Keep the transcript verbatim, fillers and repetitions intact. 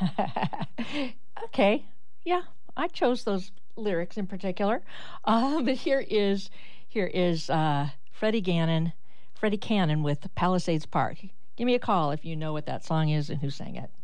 Okay, yeah, I chose those lyrics in particular. Uh, but here is here is uh, Freddie Gannon, Freddie Cannon with Palisades Park. Give me a call if you know what that song is and who sang it.